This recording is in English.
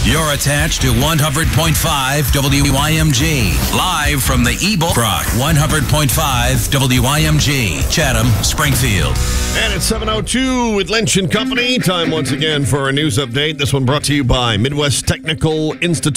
You're attached to 100.5 WYMG. Live from the Ebro Rock. 100.5 WYMG. Chatham, Springfield. And it's 7:02 with Lynch and Company. Time once again for a news update. This one brought to you by Midwest Technical Institute.